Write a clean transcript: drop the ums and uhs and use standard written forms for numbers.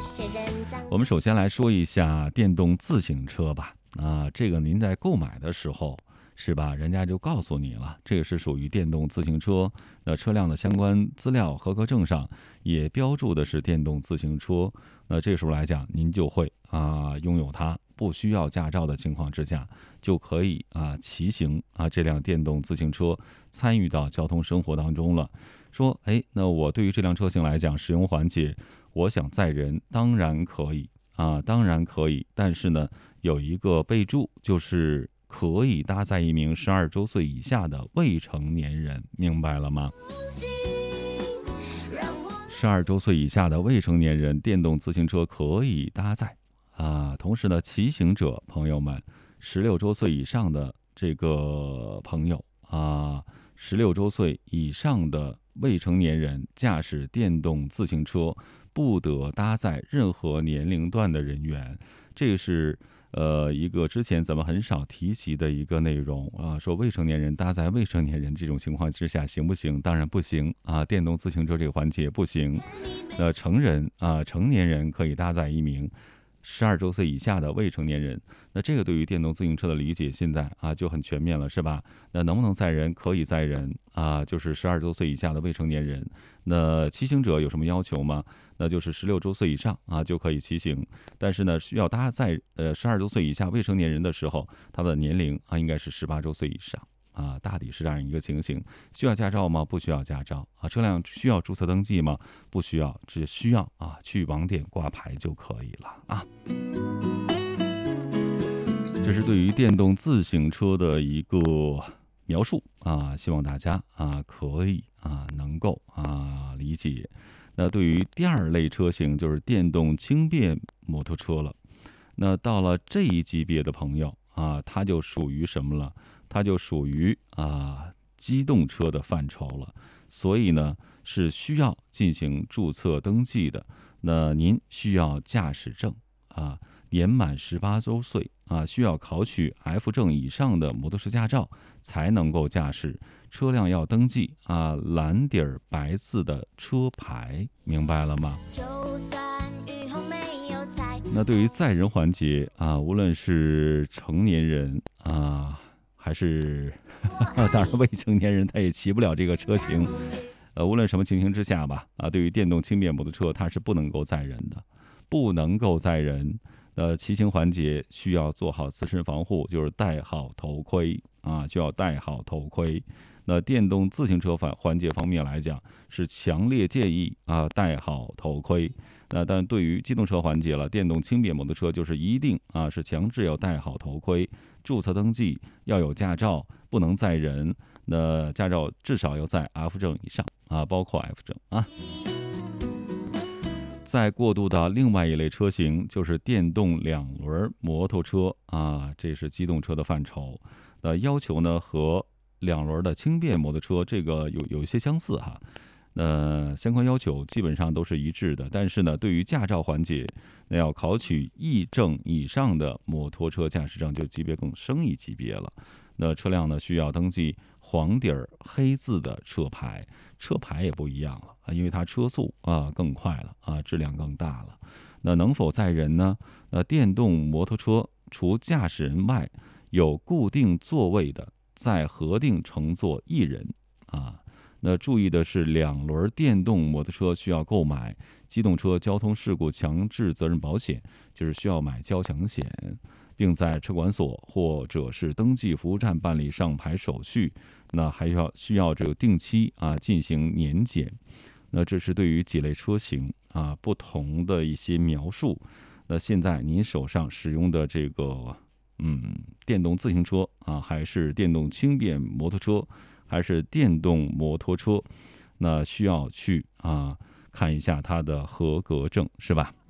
我们首先来说一下电动自行车吧。这个您在购买的时候，是吧？人家就告诉你了，这个是属于电动自行车。那车辆的相关资料合格证上也标注的是电动自行车。那这时候来讲，您就会拥有它，不需要驾照的情况之下，就可以骑行这辆电动自行车，参与到交通生活当中了。说，那我对于这辆车型来讲，使用环节，我想载人，当然可以当然可以。但是呢，有一个备注，就是可以搭载一名12周岁以下的未成年人，明白了吗？12周岁以下的未成年人，电动自行车可以搭载同时呢，骑行者朋友们，16周岁以上的这个朋友16周岁以上的未成年人驾驶电动自行车不得搭载任何年龄段的人员。这是一个之前咱们很少提及的一个内容说未成年人搭载未成年人这种情况之下行不行？当然不行电动自行车这个环节不行。成年人可以搭载一名12周岁以下的未成年人。那这个对于电动自行车的理解现在就很全面了，是吧？那能不能载人？可以载人就是12周岁以下的未成年人。那骑行者有什么要求吗？那就是16周岁以上就可以骑行。但是呢，需要搭载12周岁以下未成年人的时候，他的年龄应该是18周岁以上。大抵是这样一个情形。需要驾照吗？不需要驾照车辆需要注册登记吗？不需要，只需要去网点挂牌就可以了这是对于电动自行车的一个描述希望大家可以能够理解。那对于第二类车型，就是电动轻便摩托车了。那到了这一级别的朋友它就属于什么了？它就属于机动车的范畴了。所以呢，是需要进行注册登记的。那您需要驾驶证年满18周岁需要考取 F 证以上的摩托车驾照才能够驾驶。车辆要登记蓝底儿白字的车牌，明白了吗？那对于载人环节无论是成年人还是当然未成年人他也骑不了这个车型。无论什么情形之下吧对于电动轻便摩托车，它是不能够载人的，不能够载人。骑行环节需要做好自身防护，就是戴好头盔需要戴好头盔。那电动自行车环节方面来讲，是强烈建议戴好头盔。但对于机动车环节了，电动轻便摩托车就是一定是强制要戴好头盔，注册登记，要有驾照，不能载人。那驾照至少要在 F 证以上包括 F 证再过渡到另外一类车型，就是电动2轮摩托车这是机动车的范畴。要求呢和2轮的轻便摩托车这个有一些相似相关要求基本上都是一致的。但是呢，对于驾照环节，那要考取E证以上的摩托车驾驶证，就级别更升一级别了。那车辆呢需要登记黄底儿黑字的车牌，车牌也不一样了因为它车速更快了质量更大了。那能否载人呢？电动摩托车除驾驶人外，有固定座位的，在核定乘坐1人那注意的是，2轮电动摩托车需要购买机动车交通事故强制责任保险，就是需要买交强险，并在车管所或者是登记服务站办理上牌手续。那还需要这个定期进行年检。那这是对于几类车型不同的一些描述。那现在您手上使用的这个电动自行车还是电动轻便摩托车，还是电动摩托车，那需要去看一下它的合格证，是吧？